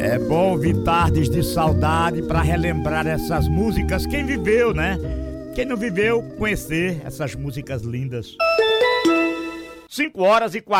É bom ouvir tardes de saudade para relembrar essas músicas. Quem viveu, né? Quem não viveu, conhecer essas músicas lindas. 5 horas e